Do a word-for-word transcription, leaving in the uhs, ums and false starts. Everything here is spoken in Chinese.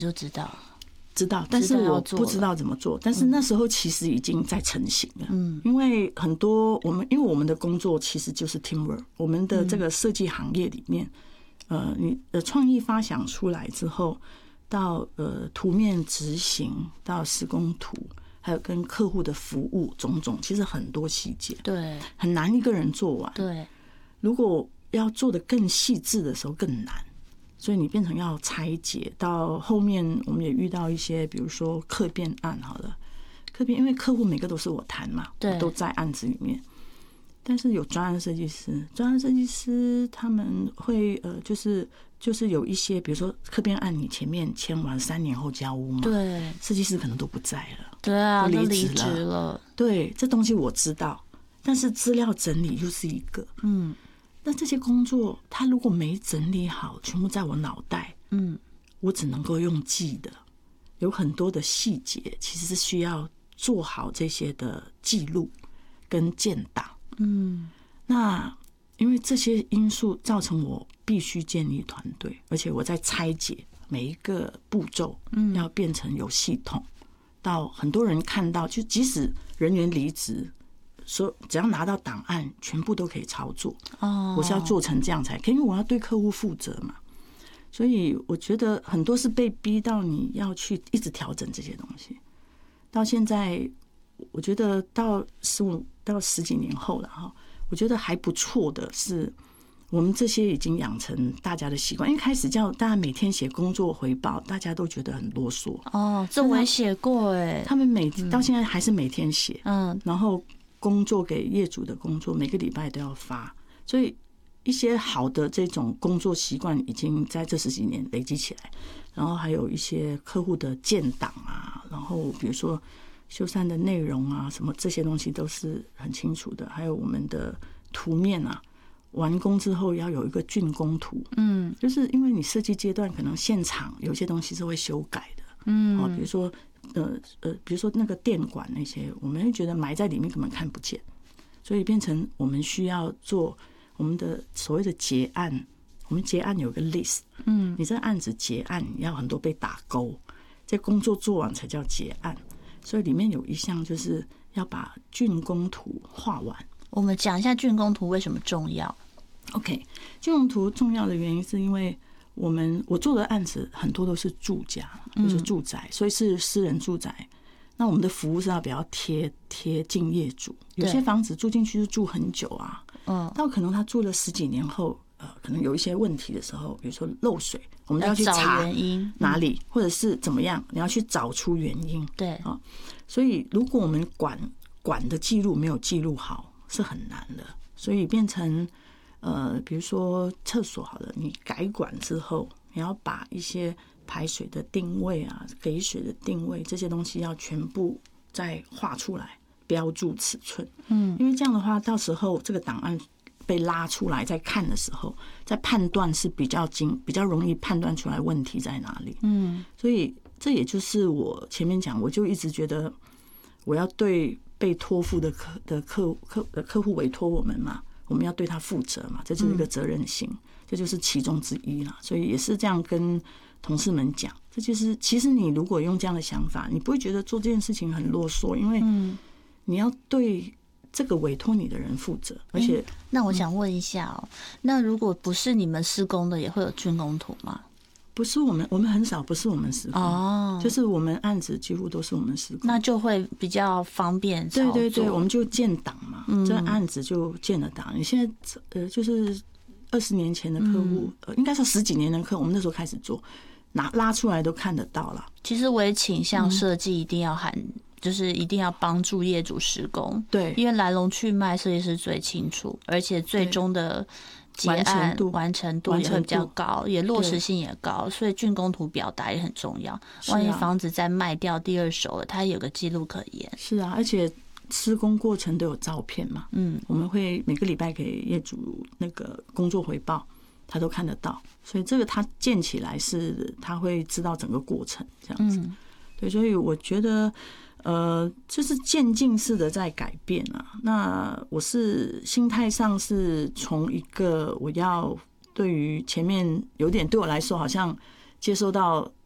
就知道。 知道，但是我不知道怎么做。但是那时候其实已经在成型了，嗯，因为很多我们因为我们的工作其实就是 teamwork， 我们的这个设计行业里面，呃，你的创意发想出来之后，到呃图面执行，到施工图，还有跟客户的服务种种，其实很多细节， 对， 很难一个人做完。 对，如果要做得更细致的时候更难。所以你变成要拆解，到后面我们也遇到一些，比如说客变案好了，客变因为客户每个都是我谈嘛， 对， 都在案子里面。但是有专案设计师，专案设计师他们会呃，就是就是有一些，比如说客变案，你前面签完三年后交屋嘛， 对， 设计师可能都不在了， 对啊， 都离职了， 了。 对，这东西我知道，但是资料整理又是一个， 嗯。 那这些工作，他如果没整理好，全部在我脑袋，嗯，我只能够用记的，有很多的细节，其实是需要做好这些的记录跟建档，嗯，那因为这些因素造成我必须建立团队，而且我在拆解每一个步骤，嗯，要变成有系统，到很多人看到，就即使人员离职。说只要拿到档案，全部都可以操作。哦，我是要做成这样才可以，因为我要对客户负责嘛。所以我觉得很多是被逼到你要去一直调整这些东西。到现在，我觉得到十五到十几年后了哈，我觉得还不错的是，我们这些已经养成大家的习惯。因为开始叫大家每天写工作回报，大家都觉得很啰嗦。 哦，这我也写过哎。 他们每到现在还是每天写，嗯，然后。工作给业主的工作，每个礼拜都要发，所以一些好的这种工作习惯已经在这十几年累积起来。然后还有一些客户的建档啊，然后比如说修繕的内容啊，什么这些东西都是很清楚的。还有我们的图面啊，完工之后要有一个竣工图，嗯，就是因为你设计阶段可能现场有些东西是会修改的，嗯，哦，比如说。呃呃，比如说那个电管那些，我们会觉得埋在里面根本看不见，所以变成我们需要做我们的所谓的结案。我们结案有个 list， 嗯，你这个案子结案要很多被打勾，这工作做完才叫结案。所以里面有一项就是要把竣工图画完。 我们讲一下竣工图为什么重要。 OK， 竣工图重要的原因是因为。我们我做的案子很多都是住家，就是住宅，所以是私人住宅。那我们的服务是要比较贴贴近业主。有些房子住进去就住很久啊，嗯，但可能他住了十几年后，呃，可能有一些问题的时候，比如说漏水，我们要去查原因哪里，或者是怎么样，你要去找出原因。 对啊，所以如果我们管管的记录没有记录好，是很难的，所以变成。呃，比如说厕所好了，你改管之后，你要把一些排水的定位啊、给水的定位这些东西要全部再画出来，标注尺寸。嗯，因为这样的话，到时候这个档案被拉出来再看的时候，在判断是比较精、比较容易判断出来问题在哪里。嗯，所以这也就是我前面讲，我就一直觉得我要对被托付的客的客客的客户委托我们嘛。我们要对他负责嘛，这就是一个责任心，嗯、这就是其中之一啦。所以也是这样跟同事们讲，这就是其实你如果用这样的想法，你不会觉得做这件事情很啰嗦，因为你要对这个委托你的人负责。而且， 欸、那我想问一下哦，嗯、那如果不是你们施工的，也会有竣工图吗？ 不是我们，我们很少，不是我们施工，哦，就是我们案子几乎都是我们施工， 那就会比较方便操作。 对对对，我们就建档嘛，嗯、这个案子就建了档。你现在呃，就是二十年前的客户，嗯、呃，应该说十几年的客户，我们那时候开始做，拿拉出来都看得到了。 其实我也倾向设计一定要含。嗯就是一定要帮助业主施工， 对， 因为来龙去脉设计师最清楚，而且最终的结案完成度也会比较高，也落实性也高，所以竣工图表达也很重要。万一房子再卖掉第二手了，它有个记录可言。 是啊，而且施工过程都有照片嘛，嗯，我们会每个礼拜给业主那个工作回报，他都看得到，所以这个他建起来是他会知道整个过程这样子。嗯、对，所以我觉得。呃，就是渐进式的在改变啊。那我是心态上是从一个我要对于前面有点对我来说好像接收到